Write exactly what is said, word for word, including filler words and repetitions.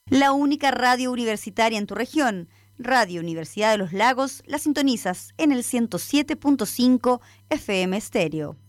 La única radio universitaria en tu región, Radio Universidad de los Lagos, la sintonizas en el ciento siete punto cinco F M Estéreo.